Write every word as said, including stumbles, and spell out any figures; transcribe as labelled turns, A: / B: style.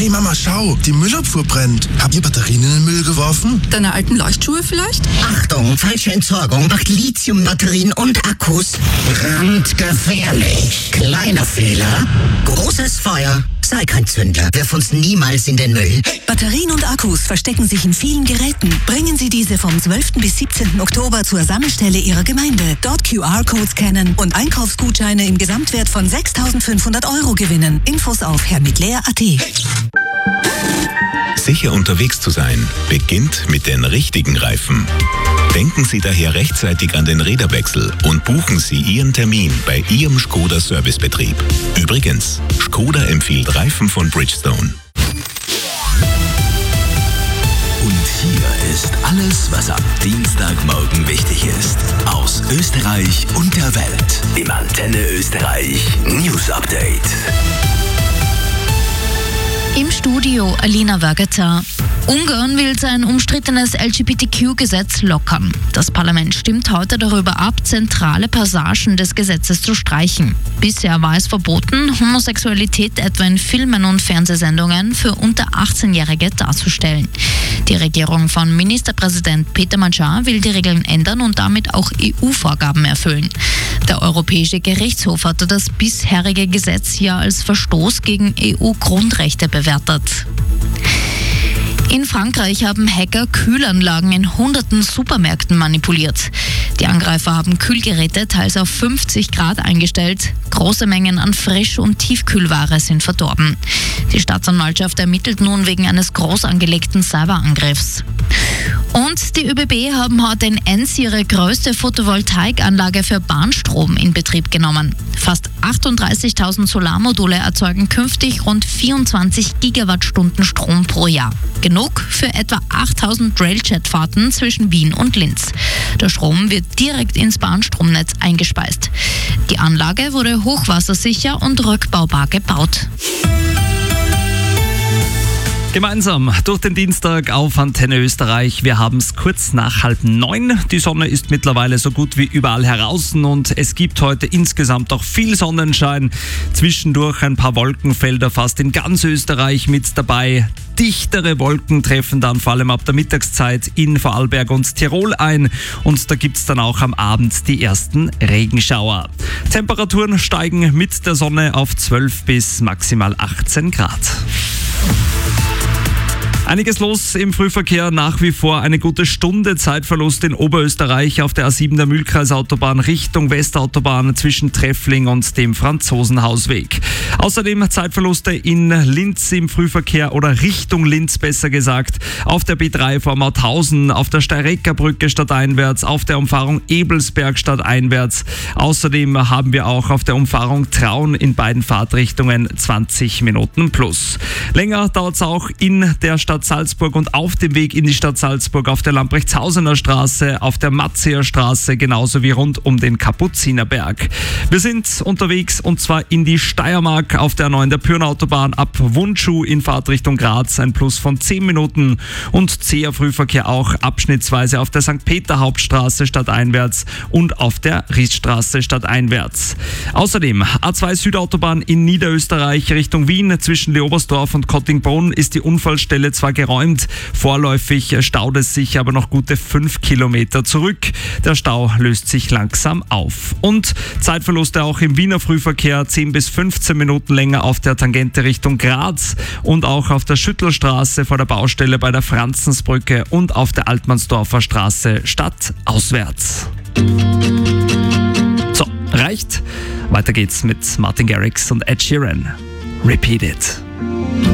A: Hey Mama, schau, die Müllabfuhr brennt. Habt ihr Batterien in den Müll geworfen?
B: Deine alten Leuchtschuhe vielleicht?
C: Achtung, falsche Entsorgung macht Lithiumbatterien und Akkus brandgefährlich. Kleiner Fehler, großes Feuer. Sei kein Zündler, wirf uns niemals in den Müll.
D: Batterien und Akkus verstecken sich in vielen Geräten. Bringen Sie diese vom zwölften bis siebzehnten Oktober zur Sammelstelle Ihrer Gemeinde. Dort Q R-Codes scannen und Einkaufsgutscheine im Gesamtwert von sechstausendfünfhundert Euro gewinnen. Infos auf herrmitleer punkt at.
E: Sicher unterwegs zu sein, beginnt mit den richtigen Reifen. Denken Sie daher rechtzeitig an den Räderwechsel und buchen Sie Ihren Termin bei Ihrem Skoda Servicebetrieb. Übrigens, Skoda empfiehlt Reifen von Bridgestone.
F: Und hier ist alles, was am Dienstagmorgen wichtig ist. Aus Österreich und der Welt. Im Antenne Österreich News Update.
G: Im Studio Alina Wagata. Ungarn will sein umstrittenes L G B T Q-Gesetz lockern. Das Parlament stimmt heute darüber ab, zentrale Passagen des Gesetzes zu streichen. Bisher war es verboten, Homosexualität etwa in Filmen und Fernsehsendungen für unter achtzehnjährige darzustellen. Die Regierung von Ministerpräsident Peter Magyar will die Regeln ändern und damit auch E U-Vorgaben erfüllen. Der Europäische Gerichtshof hatte das bisherige Gesetz ja als Verstoß gegen E U-Grundrechte bewertet. In Frankreich haben Hacker Kühlanlagen in hunderten Supermärkten manipuliert. Die Angreifer haben Kühlgeräte teils auf fünfzig Grad eingestellt. Große Mengen an Frisch- und Tiefkühlware sind verdorben. Die Staatsanwaltschaft ermittelt nun wegen eines groß angelegten Cyberangriffs. Und die ÖBB haben heute in Enns ihre größte Photovoltaikanlage für Bahnstrom in Betrieb genommen. Fast achtunddreißigtausend Solarmodule erzeugen künftig rund vierundzwanzig Gigawattstunden Strom pro Jahr. Genug für etwa achttausend Railjet-Fahrten zwischen Wien und Linz. Der Strom wird direkt ins Bahnstromnetz eingespeist. Die Anlage wurde hochwassersicher und rückbaubar gebaut.
H: Gemeinsam durch den Dienstag auf Antenne Österreich. Wir haben es kurz nach halb neun. Die Sonne ist mittlerweile so gut wie überall heraus und es gibt heute insgesamt auch viel Sonnenschein. Zwischendurch ein paar Wolkenfelder fast in ganz Österreich mit dabei. Dichtere Wolken treffen dann vor allem ab der Mittagszeit in Vorarlberg und Tirol ein und da gibt es dann auch am Abend die ersten Regenschauer. Temperaturen steigen mit der Sonne auf zwölf bis maximal achtzehn Grad. Einiges los im Frühverkehr, nach wie vor eine gute Stunde Zeitverlust in Oberösterreich auf der A sieben der Mühlkreisautobahn Richtung Westautobahn zwischen Treffling und dem Franzosenhausweg. Außerdem Zeitverluste in Linz im Frühverkehr oder Richtung Linz besser gesagt, auf der B drei vor Mauthausen, auf der Steireckerbrücke stadteinwärts, auf der Umfahrung Ebelsberg stadteinwärts. Außerdem haben wir auch auf der Umfahrung Traun in beiden Fahrtrichtungen zwanzig Minuten plus. Länger dauert es auch in der Stadt Salzburg und auf dem Weg in die Stadt Salzburg auf der Lamprechtshausener Straße, auf der Matzeer Straße, genauso wie rund um den Kapuzinerberg. Wir sind unterwegs und zwar in die Steiermark auf der neuen der Pyrnautobahn ab Wundschuh in Fahrtrichtung Graz, ein Plus von zehn Minuten und zäher Frühverkehr auch abschnittsweise auf der Sankt Peter Hauptstraße stadteinwärts und auf der Riedstraße stadteinwärts. Außerdem A zwei Südautobahn in Niederösterreich Richtung Wien zwischen Leobersdorf und Kottingbrunn ist die Unfallstelle zwar geräumt, vorläufig staut es sich aber noch gute fünf Kilometer zurück. Der Stau löst sich langsam auf. Und Zeitverluste auch im Wiener Frühverkehr, zehn bis fünfzehn Minuten länger auf der Tangente Richtung Graz und auch auf der Schüttelstraße vor der Baustelle bei der Franzensbrücke und auf der Altmannsdorfer Straße stadtauswärts. So, reicht. Weiter geht's mit Martin Garrix und Ed Sheeran. Repeat It.